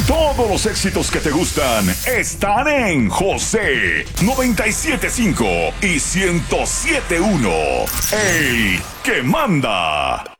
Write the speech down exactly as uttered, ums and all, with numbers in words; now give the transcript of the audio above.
Todos los éxitos que te gustan están en José noventa y siete punto cinco y ciento siete punto uno. El que manda.